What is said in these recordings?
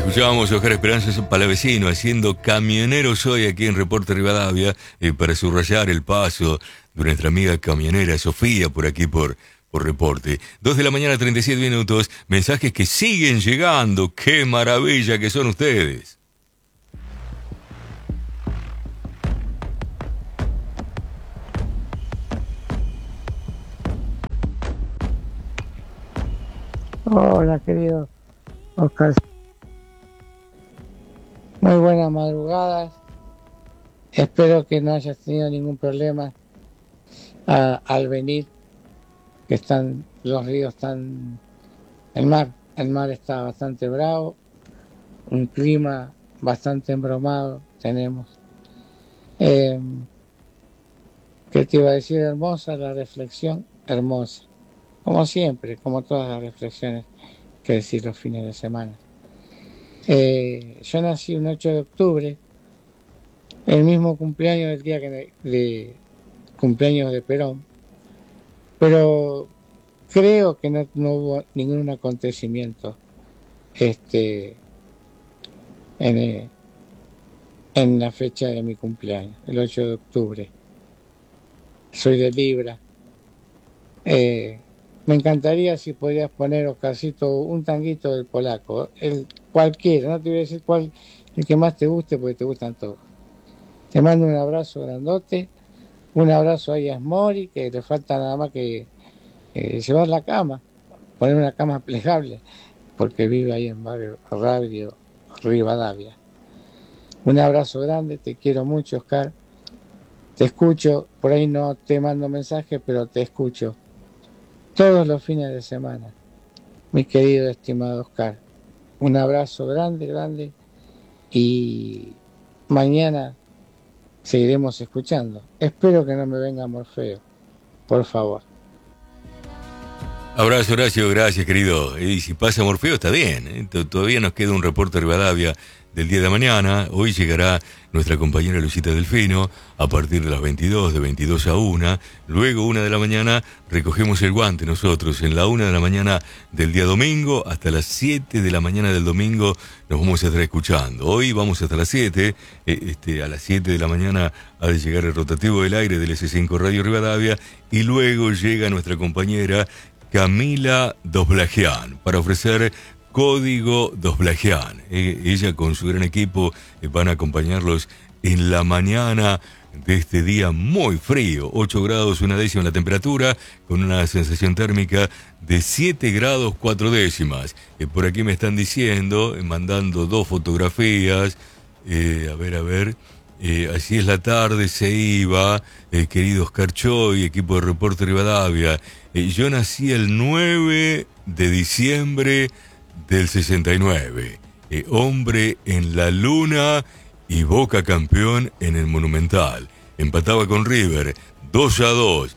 Escuchábamos a Oscar Esperanza Palavecino haciendo Camionero Soy aquí en Reporte Rivadavia para subrayar el paso de nuestra amiga camionera Sofía por aquí por Reporte. 2 de la mañana, 37 minutos. Mensajes que siguen llegando. ¡Qué maravilla que son ustedes! Hola, querido Oscar. Muy buenas madrugadas. Espero que no hayas tenido ningún problema al venir, que los ríos están, el mar está bastante bravo, un clima bastante embromado tenemos. ¿Qué te iba a decir? Hermosa la reflexión, hermosa. Como siempre, como todas las reflexiones que decir los fines de semana. Yo nací un 8 de octubre, el mismo cumpleaños del día de cumpleaños de Perón, pero creo que no hubo ningún acontecimiento en la fecha de mi cumpleaños, el 8 de octubre. Soy de Libra. Me encantaría si podías poner, Oscarcito, un tanguito del polaco, cualquiera, no te voy a decir cuál, el que más te guste, porque te gustan todos. Te mando un abrazo grandote, un abrazo ahí a Smori, que le falta nada más que llevar la cama, poner una cama plegable, porque vive ahí en barrio Radio Rivadavia. Un abrazo grande, te quiero mucho, Oscar. Te escucho, por ahí no te mando mensajes, pero te escucho todos los fines de semana, mi querido estimado Oscar. Un abrazo grande, grande, y mañana seguiremos escuchando. Espero que no me venga Morfeo, por favor. Abrazo, Horacio, gracias, querido. Y si pasa Morfeo, está bien, ¿eh? Todavía nos queda un reporte Rivadavia del día de mañana. Hoy llegará nuestra compañera Lucita Delfino a partir de las 22, de 22 a 1. Luego, 1 de la mañana, recogemos el guante nosotros. En la 1 de la mañana del día domingo, hasta las 7 de la mañana del domingo, nos vamos a estar escuchando. Hoy vamos hasta las 7. A las 7 de la mañana ha de llegar el rotativo del aire del S5 Radio Rivadavia. Y luego llega nuestra compañera Camila Dosblagian para ofrecer Código Dosblagian. Ella con su gran equipo van a acompañarlos en la mañana de este día muy frío, 8 grados 1/10 la temperatura, con una sensación térmica de 7 grados 4/10. Por aquí me están diciendo, mandando 2 fotografías, a ver. Así es la tarde, se iba, querido Oscar Choy, equipo de Reporte Rivadavia. Yo nací el 9 de diciembre del 69. Hombre en la luna y Boca campeón en el Monumental. Empataba con River, 2-2.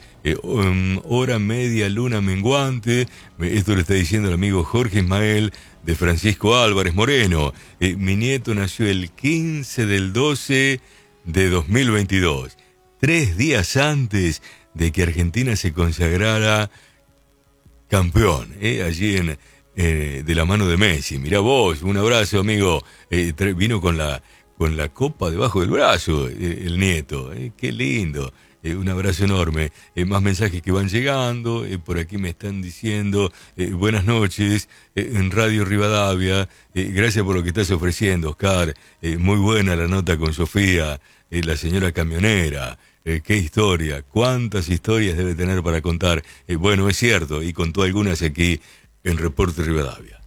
Hora media, luna menguante. Esto lo está diciendo el amigo Jorge Ismael de Francisco Álvarez Moreno. Mi nieto nació el 15 del 12 de 2022. 3 días antes de que Argentina se consagrara campeón, allí de la mano de Messi. Mirá vos, un abrazo, amigo. Vino con la copa debajo del brazo, el nieto. Qué lindo. Un abrazo enorme. Más mensajes que van llegando. Por aquí me están diciendo buenas noches en Radio Rivadavia. Gracias por lo que estás ofreciendo, Oscar. Muy buena la nota con Sofía, la señora camionera. Qué historia, cuántas historias debe tener para contar. Bueno, es cierto, y contó algunas aquí en Reporte Rivadavia.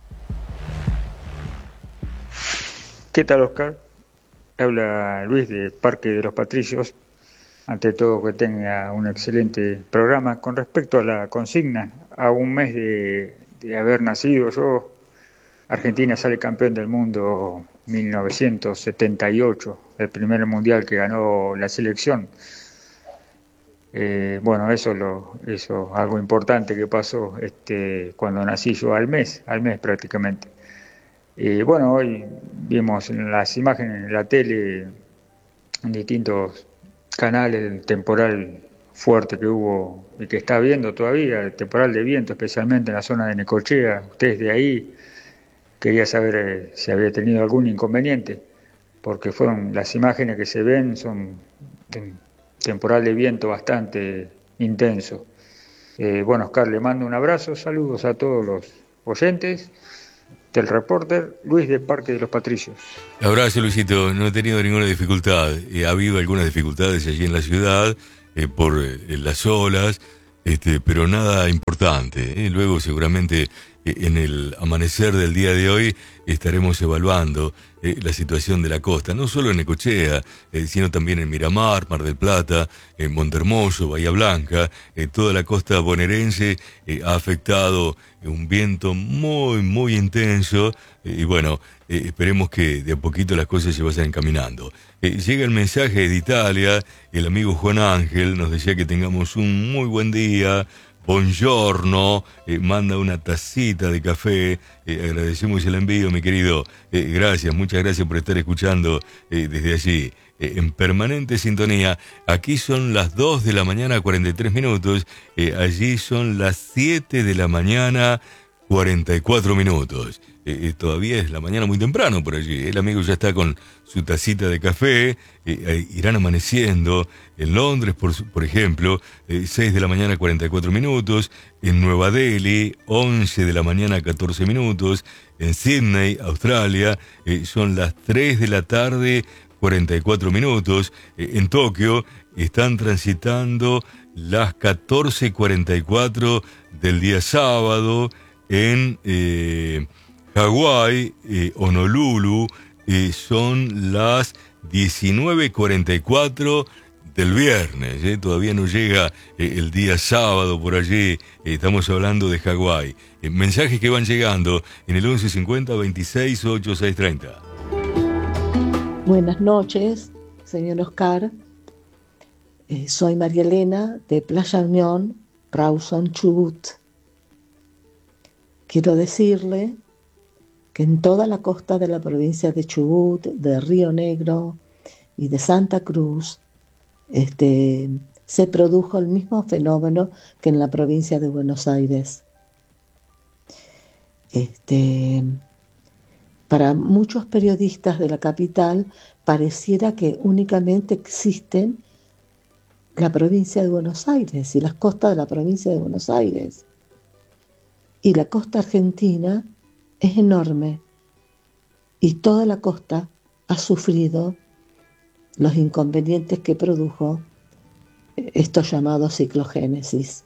¿Qué tal, Oscar? Habla Luis de Parque de los Patricios. Ante todo, que tenga un excelente programa. Con respecto a la consigna, a un mes de haber nacido yo, Argentina sale campeón del mundo 1978, el primer mundial que ganó la selección. Bueno, eso algo importante que pasó cuando nací yo, al mes prácticamente. Bueno, hoy vimos en las imágenes en la tele, en distintos canales, el temporal fuerte que hubo y que está habiendo todavía, el temporal de viento, especialmente en la zona de Necochea. Ustedes de ahí quería saber si había tenido algún inconveniente, porque las imágenes que se ven son de un temporal de viento bastante intenso. Bueno, Oscar, le mando un abrazo, saludos a todos los oyentes del reporter Luis de Parque de los Patricios. Abrazo, Luisito, no he tenido ninguna dificultad. Ha habido algunas dificultades allí en la ciudad por las olas, pero nada importante. Luego seguramente en el amanecer del día de hoy estaremos evaluando la situación de la costa, no solo en Necochea, sino también en Miramar, Mar del Plata, en Montehermoso, Bahía Blanca. Toda la costa bonaerense ha afectado un viento muy, muy intenso, y bueno, esperemos que de a poquito las cosas se vayan encaminando. Llega el mensaje de Italia, el amigo Juan Ángel nos decía que tengamos un muy buen día. Buongiorno, manda una tacita de café, agradecemos el envío, mi querido, gracias, muchas gracias por estar escuchando desde allí, en permanente sintonía. Aquí son las 2 de la mañana, 43 minutos, allí son las 7 de la mañana, 44 minutos. Todavía es la mañana muy temprano por allí. El amigo ya está con su tacita de café. Irán amaneciendo en Londres, por ejemplo, 6 de la mañana, 44 minutos. En Nueva Delhi, 11 de la mañana, 14 minutos. En Sydney, Australia, son las 3 de la tarde, 44 minutos. En Tokio están transitando las 14:44 del día sábado. En Hawái, Honolulu, son las 19:44 del viernes. Todavía no llega el día sábado por allí. Estamos hablando de Hawái. Mensajes que van llegando en el 1150 26 8630. Buenas noches, señor Oscar. Soy María Elena de Playa Unión, Rawson, Chubut. Quiero decirle que en toda la costa de la provincia de Chubut, de Río Negro y de Santa Cruz, se produjo el mismo fenómeno que en la provincia de Buenos Aires. Para muchos periodistas de la capital pareciera que únicamente existen la provincia de Buenos Aires y las costas de la provincia de Buenos Aires. Y la costa argentina es enorme y toda la costa ha sufrido los inconvenientes que produjo estos llamados ciclogénesis.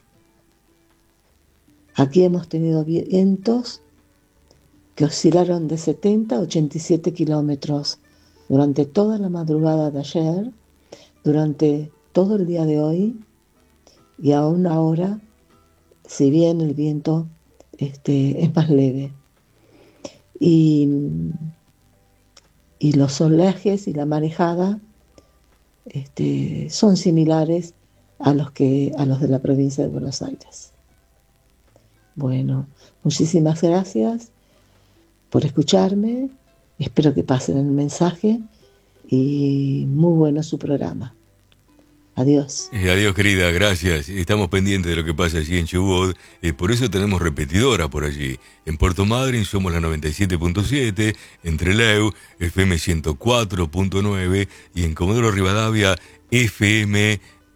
Aquí hemos tenido vientos que oscilaron de 70 a 87 kilómetros durante toda la madrugada de ayer, durante todo el día de hoy y aún ahora, si bien el viento es más leve. Y los oleajes y la marejada son similares a los de la provincia de Buenos Aires. Bueno, muchísimas gracias por escucharme. Espero que pasen el mensaje y muy bueno su programa. Adiós. Adiós, querida, gracias. Estamos pendientes de lo que pasa allí en Chubut. Por eso tenemos repetidora por allí. En Puerto Madryn somos la 97.7, en Trelew, FM 104.9 y en Comodoro Rivadavia, FM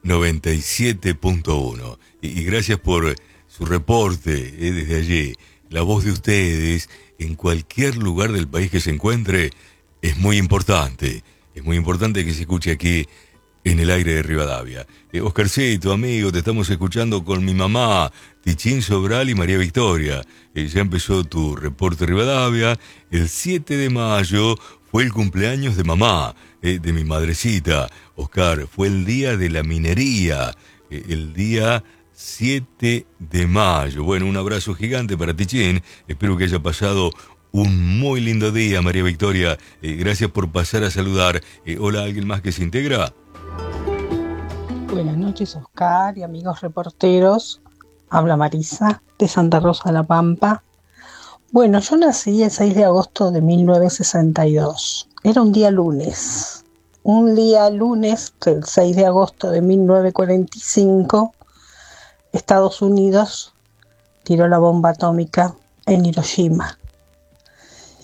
97.1. Y gracias por su reporte desde allí. La voz de ustedes en cualquier lugar del país que se encuentre es muy importante. Es muy importante que se escuche aquí en el aire de Rivadavia. Oscarcito, amigo, te estamos escuchando con mi mamá, Tichín Sobral y María Victoria. Ya empezó tu reporte Rivadavia. El 7 de mayo fue el cumpleaños de mamá, de mi madrecita. Oscar, fue el día de la minería, el día 7 de mayo. Bueno, un abrazo gigante para Tichín. Espero que haya pasado un muy lindo día, María Victoria. Gracias por pasar a saludar. Hola, ¿alguien más que se integra? Buenas noches, Oscar y amigos reporteros. Habla Marisa de Santa Rosa de la Pampa. Bueno, yo nací el 6 de agosto de 1962. Era un día lunes. Un día lunes, el 6 de agosto de 1945, Estados Unidos tiró la bomba atómica en Hiroshima.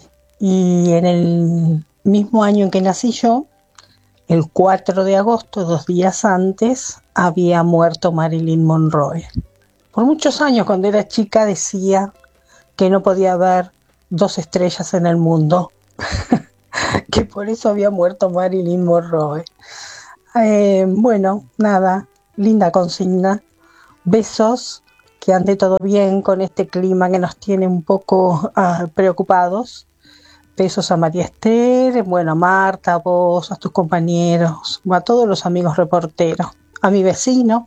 Y en el mismo año en que nací yo, el 4 de agosto, 2 días antes, había muerto Marilyn Monroe. Por muchos años, cuando era chica, decía que no podía haber 2 estrellas en el mundo, que por eso había muerto Marilyn Monroe. Bueno, nada, linda consigna. Besos, que ande todo bien con este clima que nos tiene un poco preocupados. Besos a María Esther, bueno, a Marta, a vos, a tus compañeros, a todos los amigos reporteros, a mi vecino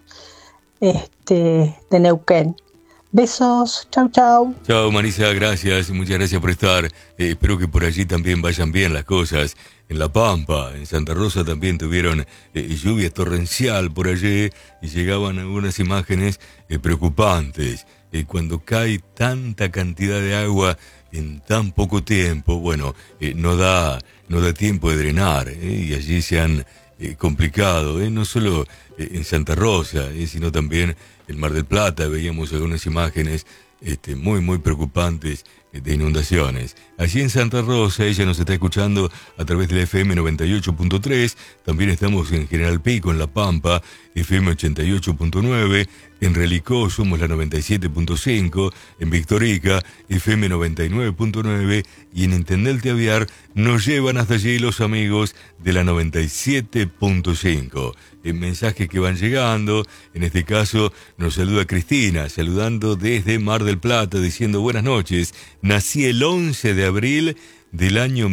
de Neuquén. Besos, chau, chau. Chao, Marisa, gracias, muchas gracias por estar. Espero que por allí también vayan bien las cosas. En La Pampa, en Santa Rosa también tuvieron lluvia torrencial por allí y llegaban algunas imágenes preocupantes. Cuando cae tanta cantidad de agua en tan poco tiempo, bueno, no da tiempo de drenar, y allí se han complicado, no solo en Santa Rosa, sino también en Mar del Plata. Veíamos algunas imágenes muy, muy preocupantes de inundaciones. Allí en Santa Rosa, ella nos está escuchando a través de la FM 98.3, también estamos en General Pico, en La Pampa, FM 88.9, en Relicó somos la 97.5, en Victorica, FM 99.9, y en Entendel Teaviar nos llevan hasta allí los amigos de la 97.5. Mensajes que van llegando, en este caso nos saluda Cristina, saludando desde Mar del Plata, diciendo buenas noches, nací el 11 de abril del año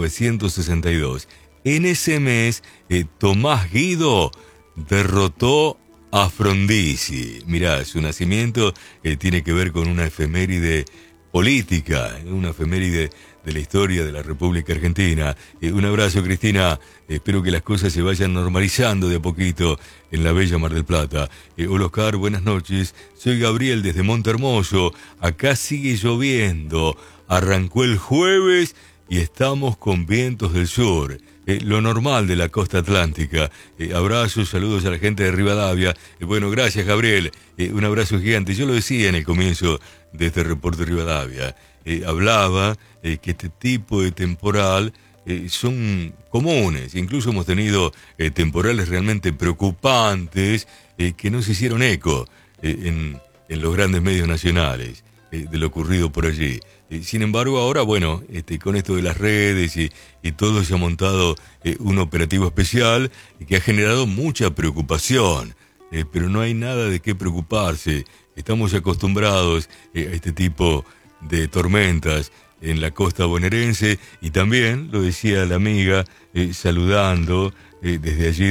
1962. En ese mes, Tomás Guido derrotó a Frondizi. Mirá, su nacimiento tiene que ver con una efeméride política, una efeméride de la historia de la República Argentina. Un abrazo, Cristina. Espero que las cosas se vayan normalizando de a poquito en la bella Mar del Plata. Hola, Oscar, buenas noches. Soy Gabriel desde Monte Hermoso. Acá sigue lloviendo. Arrancó el jueves y estamos con vientos del sur. Lo normal de la costa atlántica. Abrazos, saludos a la gente de Rivadavia. Bueno, gracias, Gabriel. Un abrazo gigante. Yo lo decía en el comienzo de este reporte de Rivadavia. Hablaba que este tipo de temporal son comunes. Incluso hemos tenido temporales realmente preocupantes que no se hicieron eco en los grandes medios nacionales de lo ocurrido por allí. Sin embargo, ahora, bueno, con esto de las redes y todo, se ha montado un operativo especial que ha generado mucha preocupación. Pero no hay nada de qué preocuparse. Estamos acostumbrados a este tipo de tormentas en la costa bonaerense, y también, lo decía la amiga, saludando desde allí,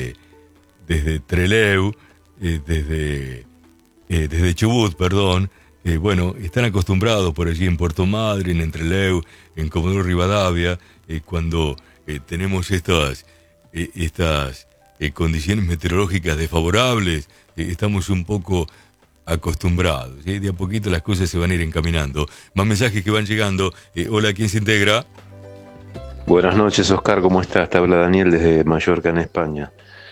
desde Trelew, desde Chubut, perdón. Bueno, están acostumbrados por allí en Puerto Madryn, en Trelew, en Comodoro Rivadavia, cuando tenemos estas condiciones meteorológicas desfavorables, estamos un poco acostumbrados. De a poquito las cosas se van a ir encaminando. Más mensajes que van llegando. Hola, ¿quién se integra? Buenas noches, Oscar, ¿cómo estás? Te habla Daniel desde Mallorca, en España.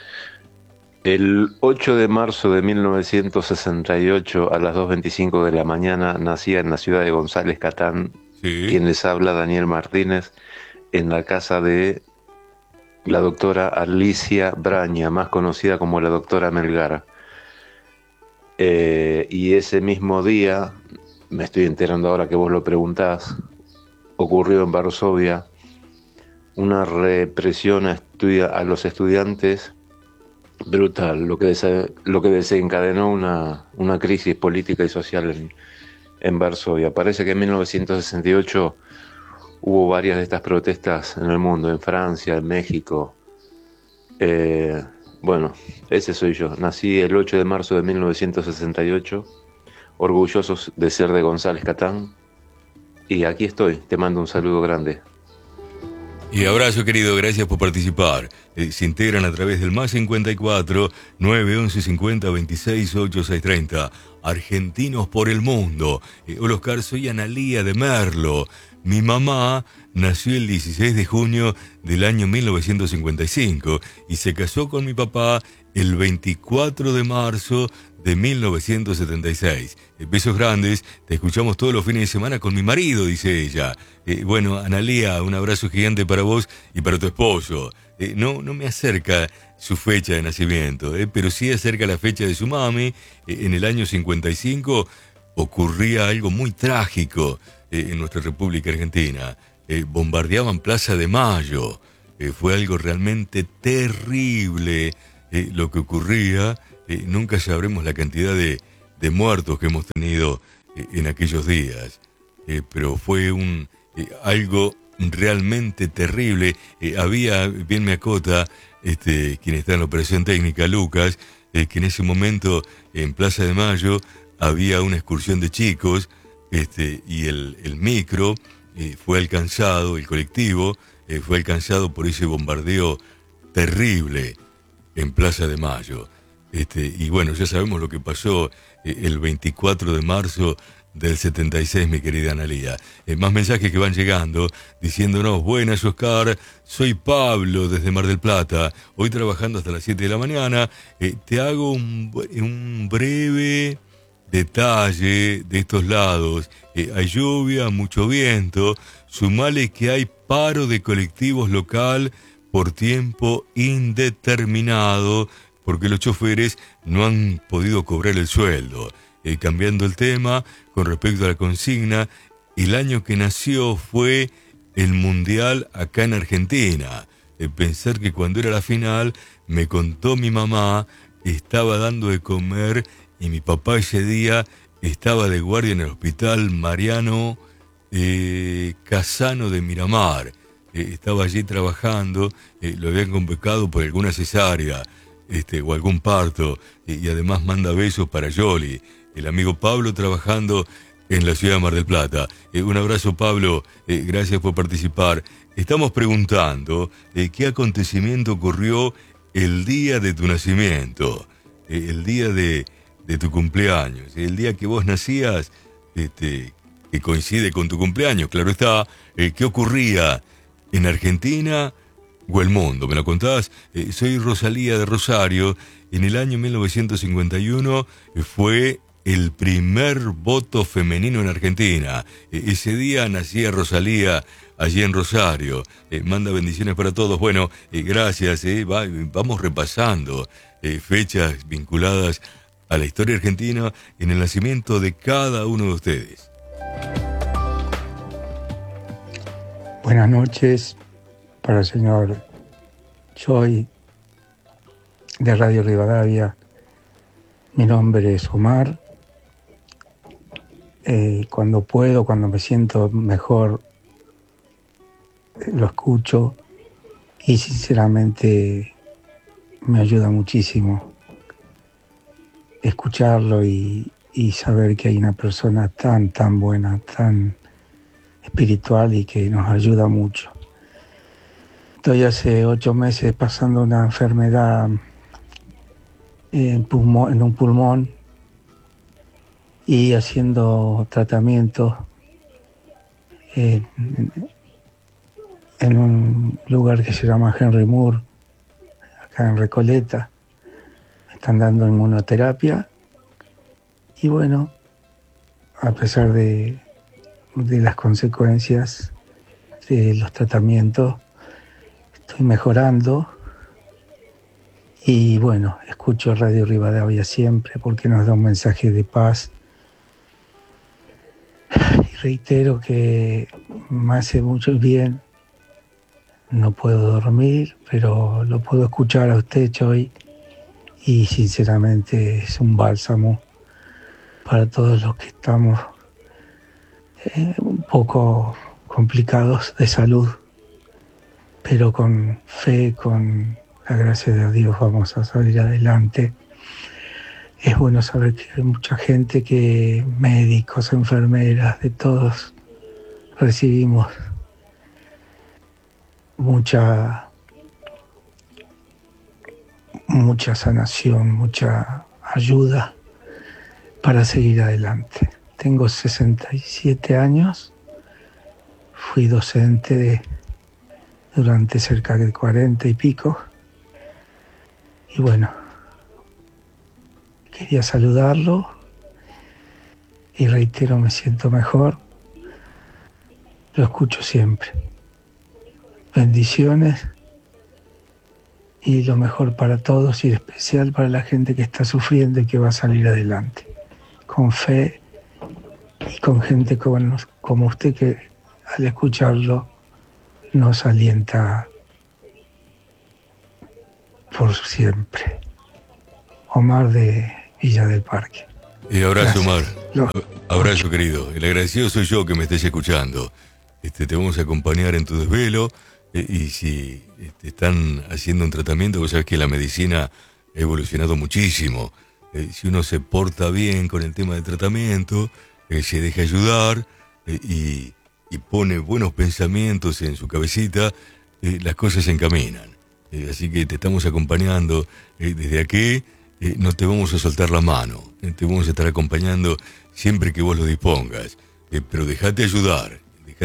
El 8 de marzo de 1968, a las 2:25 de la mañana, nacía en la ciudad de González Catán, sí, quien les habla, Daniel Martínez, en la casa de la doctora Alicia Braña, más conocida como la doctora Melgar. Y ese mismo día, me estoy enterando ahora que vos lo preguntás, ocurrió en Varsovia una represión a los estudiantes brutal, lo que desencadenó una crisis política y social en Varsovia. Parece que en 1968 hubo varias de estas protestas en el mundo, en Francia, en México. Bueno, ese soy yo. Nací el 8 de marzo de 1968, orgullosos de ser de González Catán, y aquí estoy. Te mando un saludo grande. Y abrazo, querido, gracias por participar. Se integran a través del +54 911 50 26 8630. Argentinos por el mundo. Hola, Oscar, soy Analía de Merlo. Mi mamá nació el 16 de junio del año 1955 y se casó con mi papá el 24 de marzo de 1976. Besos grandes, te escuchamos todos los fines de semana con mi marido, dice ella. Bueno, Analía, un abrazo gigante para vos y para tu esposo. No me acerca su fecha de nacimiento, pero sí acerca la fecha de su mami. En el año 55 ocurría algo muy trágico en nuestra República Argentina. Bombardeaban Plaza de Mayo. Fue algo realmente terrible lo que ocurría. Nunca sabremos la cantidad de muertos que hemos tenido en aquellos días. Pero fue algo realmente terrible. Había, bien me acota, quien está en la operación técnica, Lucas, que en ese momento en Plaza de Mayo había una excursión de chicos, y el micro fue alcanzado, el colectivo fue alcanzado por ese bombardeo terrible en Plaza de Mayo. Y bueno, ya sabemos lo que pasó el 24 de marzo del 76, mi querida Analía. Más mensajes que van llegando diciéndonos: buenas, Oscar, soy Pablo desde Mar del Plata, hoy trabajando hasta las 7 de la mañana. Te hago un breve detalle de estos lados. Hay lluvia, mucho viento, sumale que hay paro de colectivos local por tiempo indeterminado, porque los choferes no han podido cobrar el sueldo. Cambiando el tema, con respecto a la consigna, el año que nació fue el Mundial acá en Argentina. Pensar que cuando era la final, me contó mi mamá, estaba dando de comer y mi papá ese día estaba de guardia en el hospital Mariano Casano de Miramar. Estaba allí trabajando, lo habían convocado por alguna cesárea o algún parto, y además manda besos para Yoli, el amigo Pablo, trabajando en la ciudad de Mar del Plata. Un abrazo, Pablo, gracias por participar. Estamos preguntando qué acontecimiento ocurrió el día de tu nacimiento, el día de tu cumpleaños, el día que vos nacías, que coincide con tu cumpleaños, claro está. ¿Qué ocurría en Argentina o el mundo? ¿Me lo contás? Soy Rosalía de Rosario. En el año 1951 fue el primer voto femenino en Argentina. Ese día nacía Rosalía allí en Rosario. Manda bendiciones para todos. Bueno, gracias. Vamos repasando fechas vinculadas a la historia argentina en el nacimiento de cada uno de ustedes. Buenas noches para el señor Choi de Radio Rivadavia. Mi nombre es Omar. Cuando puedo, cuando me siento mejor, lo escucho y sinceramente me ayuda muchísimo escucharlo y saber que hay una persona tan buena, tan espiritual y que nos ayuda mucho. Estoy hace 8 meses pasando una enfermedad en un pulmón y haciendo tratamiento en un lugar que se llama Henry Moore, acá en Recoleta. Me están dando inmunoterapia y bueno, a pesar de las consecuencias de los tratamientos, estoy mejorando y bueno, escucho Radio Rivadavia siempre porque nos da un mensaje de paz. Y reitero que me hace mucho bien. No puedo dormir, pero lo puedo escuchar a usted, Choi, y sinceramente es un bálsamo para todos los que estamos un poco complicados de salud, pero con fe, con la gracia de Dios vamos a salir adelante. Es bueno saber que hay mucha gente, que médicos, enfermeras, de todos recibimos mucha sanación, mucha ayuda para seguir adelante. Tengo 67 años, fui docente durante cerca de 40 y pico, y bueno, quería saludarlo y reitero, me siento mejor. Lo escucho siempre. Bendiciones y lo mejor para todos y en especial para la gente que está sufriendo y que va a salir adelante. Con fe y con gente como usted que al escucharlo nos alienta por siempre. Omar de Villa del Parque. Abrazo, Omar. Lo- Abrazo, querido. El agradecido soy yo que me estés escuchando. Te vamos a acompañar en tu desvelo. Y si están haciendo un tratamiento, vos sabés que la medicina ha evolucionado muchísimo. Si uno se porta bien con el tema del tratamiento, se deja ayudar y pone buenos pensamientos en su cabecita, las cosas se encaminan. Así que te estamos acompañando desde aquí. No te vamos a soltar la mano, te vamos a estar acompañando siempre que vos lo dispongas, pero dejate ayudar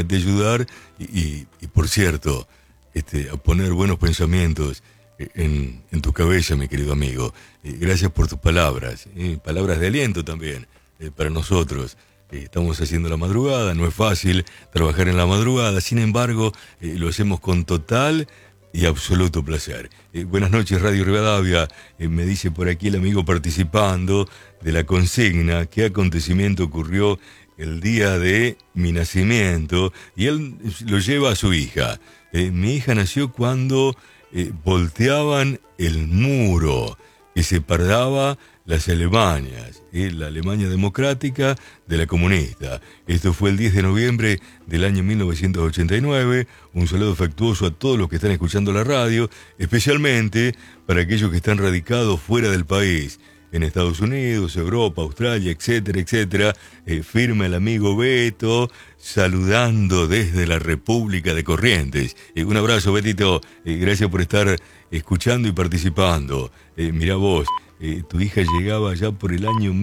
y por cierto, a poner buenos pensamientos en tu cabeza, mi querido amigo. Gracias por tus palabras, palabras de aliento también para nosotros. Estamos haciendo la madrugada, no es fácil trabajar en la madrugada, sin embargo, lo hacemos con total y absoluto placer. Buenas noches, Radio Rivadavia. Me dice por aquí el amigo participando de la consigna: ¿qué acontecimiento ocurrió el día de mi nacimiento? Y él lo lleva a su hija. Mi hija nació cuando volteaban el muro que separaba las Alemanias, la Alemania democrática de la comunista. Esto fue el 10 de noviembre del año 1989. Un saludo afectuoso a todos los que están escuchando la radio, especialmente para aquellos que están radicados fuera del país, en Estados Unidos, Europa, Australia, etcétera, etcétera. Firma el amigo Beto, saludando desde la República de Corrientes. Un abrazo, Betito. Gracias por estar escuchando y participando. Mirá vos. Tu hija llegaba ya por el año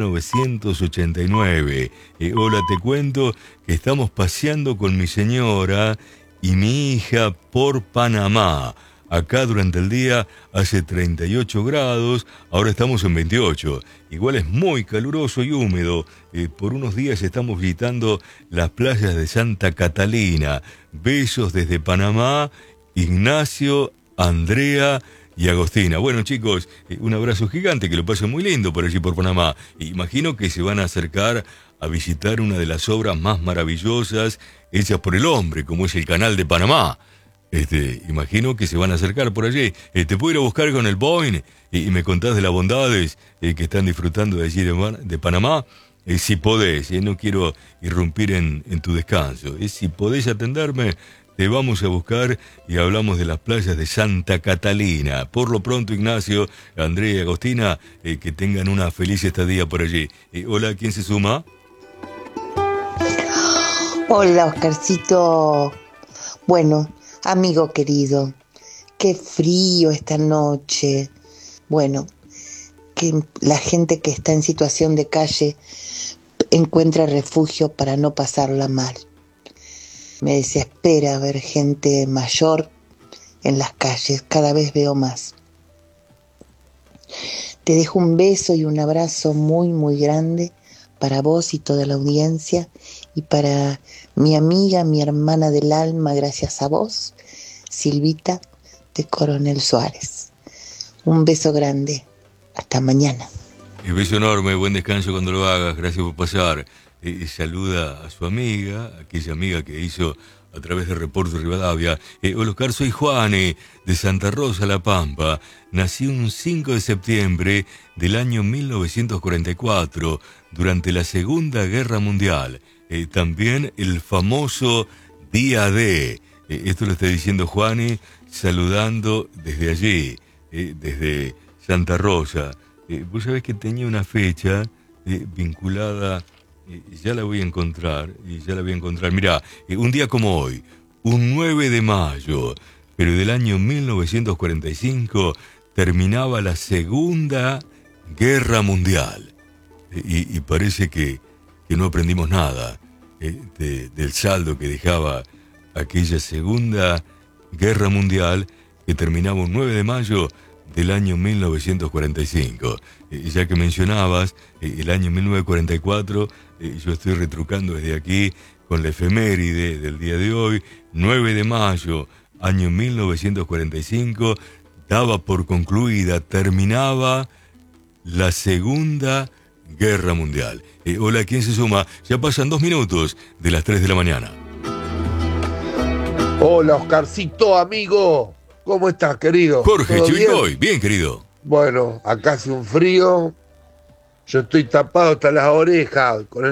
1989. Hola, te cuento que estamos paseando con mi señora y mi hija por Panamá. Acá durante el día hace 38 grados, ahora estamos en 28. Igual es muy caluroso y húmedo. Por unos días estamos visitando las playas de Santa Catalina. Besos desde Panamá, Ignacio, Andrea y Agostina. Bueno, chicos, un abrazo gigante, que lo pasen muy lindo por allí por Panamá. Imagino que se van a acercar a visitar una de las obras más maravillosas hechas por el hombre, como es el Canal de Panamá. Imagino que se van a acercar por allí. Te puedo ir a buscar con el Boeing y me contás de las bondades que están disfrutando de allí de Panamá. Si podés, no quiero irrumpir en tu descanso. Si podés atenderme, te vamos a buscar y hablamos de las playas de Santa Catalina. Por lo pronto, Ignacio, Andrea y Agostina, que tengan una feliz estadía por allí. Hola, ¿quién se suma? Hola, Oscarcito. Bueno, amigo querido, qué frío esta noche. Bueno, que la gente que está en situación de calle encuentra refugio para no pasarla mal. Me desespera ver gente mayor en las calles, cada vez veo más. Te dejo un beso y un abrazo muy, muy grande para vos y toda la audiencia, y para mi amiga, mi hermana del alma, gracias a vos, Silvita de Coronel Suárez. Un beso grande, hasta mañana. Un beso enorme, buen descanso cuando lo hagas, gracias por pasar. Saluda a su amiga, aquella amiga que hizo a través de Reporte Rivadavia. Hola, Oscar, soy Juani, de Santa Rosa, La Pampa. Nací un 5 de septiembre del año 1944, durante la Segunda Guerra Mundial. También el famoso Día D. Esto lo está diciendo Juani, saludando desde allí, desde Santa Rosa. Vos sabés que tenía una fecha vinculada... ya la voy a encontrar. Mirá, un día como hoy, un 9 de mayo, pero del año 1945, terminaba la Segunda Guerra Mundial. Y parece que no aprendimos nada del saldo que dejaba aquella Segunda Guerra Mundial, que terminaba un 9 de mayo del año 1945. Ya que mencionabas el año 1944, yo estoy retrucando desde aquí con la efeméride del día de hoy, 9 de mayo, año 1945, daba por concluida, terminaba la Segunda Guerra Mundial. Hola, ¿quién se suma? Ya pasan 2 minutos de las 3 de la mañana. Hola, Oscarcito, amigo. ¿Cómo estás, querido? Jorge ¿Todo Chivicoy, bien, querido. Bueno, acá hace un frío. Yo estoy tapado hasta las orejas con el